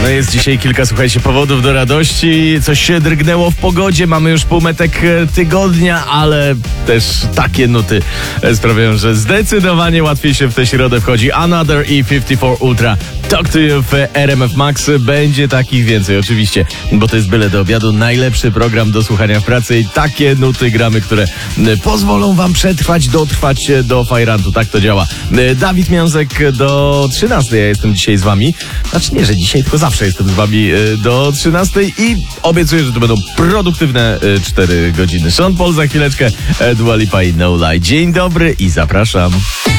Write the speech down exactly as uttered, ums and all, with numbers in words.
No jest dzisiaj kilka, słuchajcie, powodów do radości. Coś się drgnęło w pogodzie, mamy już półmetek tygodnia, ale też takie nuty sprawiają, że zdecydowanie łatwiej się w tę środę wchodzi. Another i pięćdziesiąt cztery Ultra. Talk to You w R M F Max. Będzie takich więcej oczywiście, bo to jest byle do obiadu. Najlepszy program do słuchania w pracy i takie nuty gramy, które pozwolą wam przetrwać, dotrwać do fajrantu. Tak to działa. Dawid Miązek do trzynastej. Ja jestem dzisiaj z wami. Znaczy nie, że dzisiaj, tylko zawsze jestem z wami do trzynastej i obiecuję, że to będą produktywne cztery godziny. Sean Paul za chwileczkę, Dua Lipa i No Lie. Dzień dobry i zapraszam.